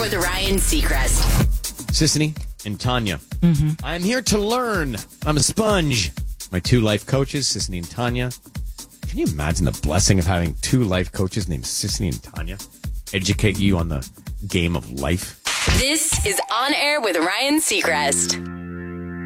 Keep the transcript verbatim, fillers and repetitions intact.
with Ryan Seacrest. Sissany and Tanya. Mm-hmm. I'm here to learn. I'm a sponge. My two life coaches, Sissany and Tanya. Can you imagine the blessing of having two life coaches named Sissany and Tanya? Educate you on the game of life. This is On Air with Ryan Seacrest.